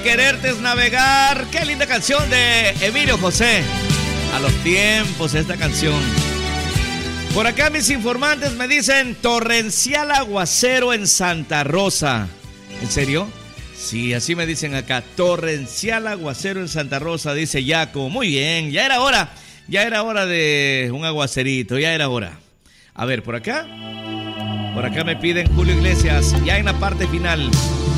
quererte es navegar. Qué linda canción de Emilio José. A los tiempos esta canción. Por acá mis informantes me dicen torrencial aguacero en Santa Rosa. ¿En serio? Sí, así me dicen acá. Torrencial aguacero en Santa Rosa, dice Yaco. Muy bien, ya era hora. Ya era hora de un aguacerito, ya era hora. A ver, por acá me piden Julio Iglesias, ya en la parte final.